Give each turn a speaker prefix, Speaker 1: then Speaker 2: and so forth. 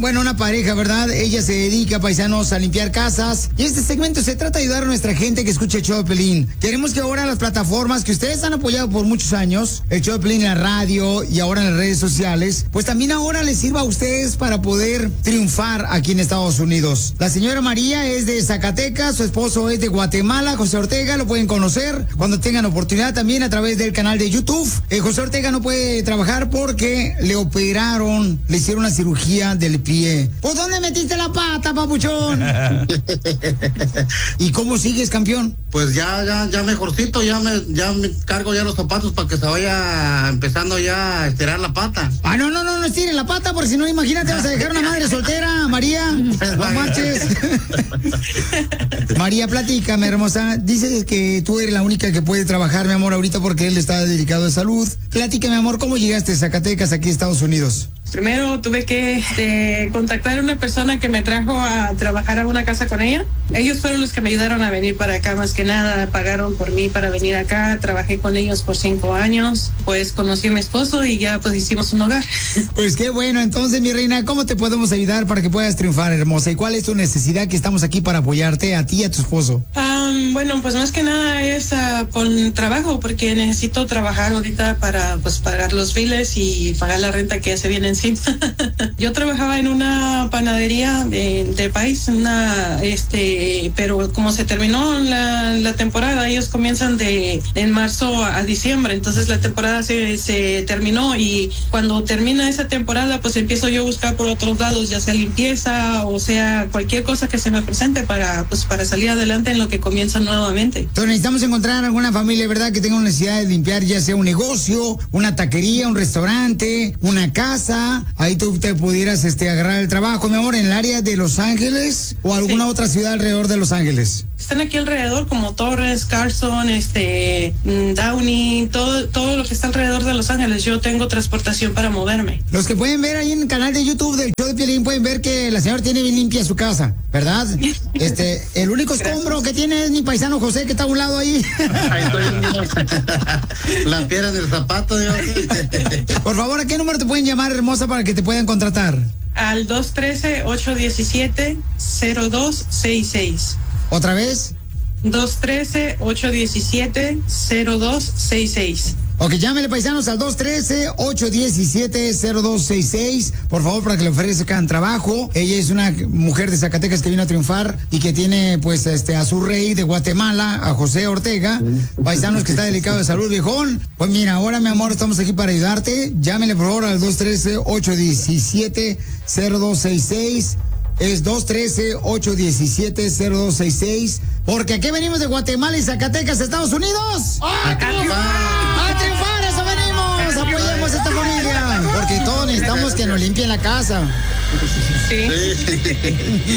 Speaker 1: bueno, una pareja, ¿verdad? Ella se dedica, paisanos, a limpiar casas. Y este segmento se trata de ayudar a nuestra gente que escucha el show de Pelín. Queremos que ahora las plataformas que ustedes han apoyado por muchos años, el show de Pelín en la radio y ahora en las redes sociales, pues también ahora les sirva a ustedes para poder triunfar aquí en Estados Unidos. La señora María es de Zacatecas, su esposo es de Guatemala, José Ortega, lo pueden conocer cuando tengan oportunidad también a través del canal de YouTube. José Ortega no puede trabajar porque le operaron, le hicieron una cirugía del pie. ¿Por dónde metiste la pata, papuchón? ¿Y cómo sigues, campeón?
Speaker 2: Pues ya mejorcito, ya me cargo ya los zapatos para que se vaya empezando ya a estirar la pata.
Speaker 1: Ah, no estiren la pata, porque si no, imagínate, vas a dejar una madre soltera, María. No marches. María, platícame, hermosa. Dices que tú eres la única que puede trabajar, mi amor, ahorita porque él está dedicado a salud. Platícame, amor, ¿cómo llegaste a Zacatecas, aquí a Estados Unidos?
Speaker 3: Primero tuve que contactar a una persona que me trajo a trabajar a una casa con ella. Ellos fueron los que me ayudaron a venir para acá, más que nada pagaron por mí para venir acá. Trabajé con ellos por 5 años, pues conocí a mi esposo y ya pues hicimos un hogar.
Speaker 1: Pues qué bueno, entonces mi reina, ¿cómo te podemos ayudar para que puedas triunfar, hermosa? ¿Y cuál es tu necesidad, que estamos aquí para apoyarte a ti y a tu esposo?
Speaker 3: Bueno, pues más que nada es con trabajo, porque necesito trabajar ahorita para pues pagar los biles y pagar la renta que se viene encima. Yo trabajaba en una panadería de país, pero como se terminó la temporada, ellos comienzan en marzo a diciembre, entonces la temporada se terminó y cuando termina esa temporada, pues empiezo yo a buscar por otros lados, ya sea limpieza o sea cualquier cosa que se me presente para salir adelante en lo que comienza nuevamente.
Speaker 1: Entonces necesitamos encontrar alguna familia, ¿verdad?, que tenga una necesidad de limpiar, ya sea un negocio, una taquería, un restaurante, una casa. Ahí tú te pudieras agarrar el trabajo, mi amor, en el área de Los Ángeles o alguna otra ciudad alrededor de Los Ángeles.
Speaker 3: Están aquí alrededor como Torres, Carson, Downey, todo lo que está alrededor de Los Ángeles. Yo tengo transportación para moverme.
Speaker 1: Los que pueden ver ahí en el canal de YouTube del show de Piolín pueden ver que la señora tiene bien limpia su casa, ¿verdad? El único escombro que tiene es mi paisano José, que está a un lado ahí.
Speaker 2: Ahí estoy. La piedra del zapato, Dios.
Speaker 1: Por favor, ¿a qué número te pueden llamar, hermosa, para que te puedan contratar?
Speaker 3: Al 213-817-0266.
Speaker 1: ¿Otra vez?
Speaker 3: 213-817-0266.
Speaker 1: Ok, llámele, paisanos, al 213-817-0266, por favor, para que le ofrezcan trabajo. Ella es una mujer de Zacatecas que vino a triunfar y que tiene, pues, a su rey de Guatemala, a José Ortega, paisanos, que está delicado de salud, viejón. Pues mira, ahora, mi amor, estamos aquí para ayudarte. Llámele, por favor, al 213-817-0266. Es 213-817-0266. Porque aquí venimos de Guatemala y Zacatecas, Estados Unidos. ¡A triunfar! ¡A triunfar! ¡Eso venimos! ¡Apoyemos a esta familia! Porque todos necesitamos que nos limpien la casa.
Speaker 3: Sí.